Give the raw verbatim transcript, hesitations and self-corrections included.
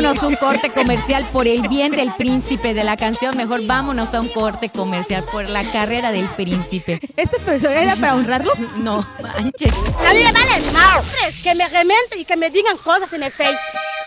vámonos un corte comercial por el bien del príncipe de la canción. Mejor vámonos a un corte comercial por la carrera del príncipe. ¿Este profesor era para honrarlo? No, manches. A mí me vale madre que me remente y que me digan cosas en el Face.